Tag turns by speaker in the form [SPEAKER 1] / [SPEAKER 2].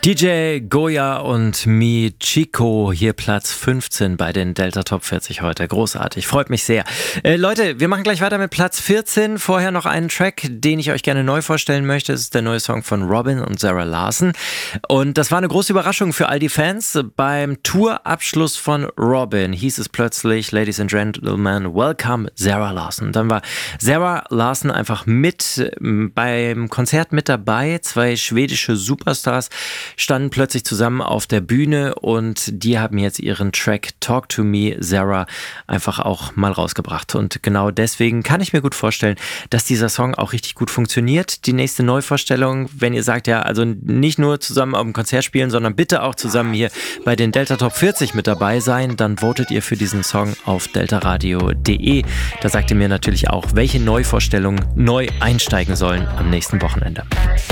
[SPEAKER 1] DJ Goya und Michiko, hier Platz 15 bei den Delta Top 40 heute. Großartig, freut mich sehr. Leute, wir machen gleich weiter mit Platz 14. Vorher noch einen Track, den ich euch gerne neu vorstellen möchte. Das ist der neue Song von Robyn und Zara Larsson. Und das war eine große Überraschung für all die Fans. Beim Tourabschluss von Robyn hieß es plötzlich, Ladies and Gentlemen, welcome Zara Larsson. Dann war Zara Larsson einfach beim Konzert mit dabei. Zwei schwedische Superstars standen plötzlich zusammen auf der Bühne und die haben jetzt ihren Track Talk to Me, Zara, einfach auch mal rausgebracht. Und genau deswegen kann ich mir gut vorstellen, dass dieser Song auch richtig gut funktioniert. Die nächste Neuvorstellung, wenn ihr sagt, ja, also nicht nur zusammen auf dem Konzert spielen, sondern bitte auch zusammen hier bei den Delta Top 40 mit dabei sein, dann votet ihr für diesen Song auf deltaradio.de. Da sagt ihr mir natürlich auch, welche Neuvorstellungen neu einsteigen sollen am nächsten Wochenende.